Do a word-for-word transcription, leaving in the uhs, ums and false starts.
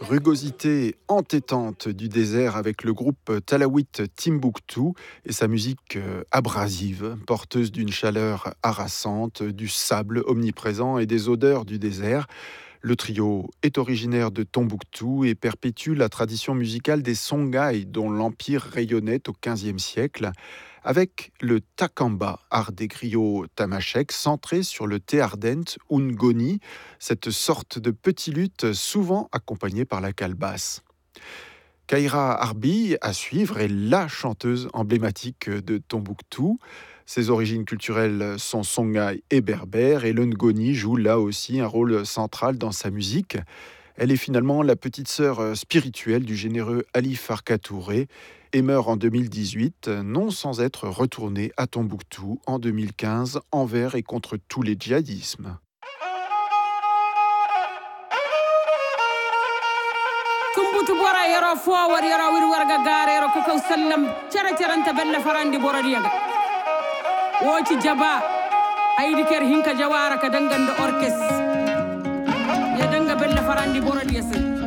rugosité entêtante du désert avec le groupe Talawit Timbuktu et sa musique euh, abrasive, porteuse d'une chaleur harassante, du sable omniprésent et des odeurs du désert. Le trio est originaire de Tombouctou et perpétue la tradition musicale des Songhai dont l'empire rayonnait au quinzième siècle, avec le takamba, art des griots tamashek, centré sur le théardent ou ngoni, cette sorte de petit luth souvent accompagné par la calebasse. Kaira Harbi, à suivre, est la chanteuse emblématique de Tombouctou. Ses origines culturelles sont songhai et berbères, et le ngoni joue là aussi un rôle central dans sa musique. Elle est finalement la petite sœur spirituelle du généreux Ali Farka Touré et meurt en deux mille dix-huit, non sans être retournée à Tombouctou en deux mille quinze envers et contre tous les djihadismes. tumbutu bora yoro fowar yoro wir warga gare yoro koko sallam cara caranta bella farandi bora diaga woci jaba aydi ker hinka jawara ka danganda orkes ya danga bella farandi bora diaga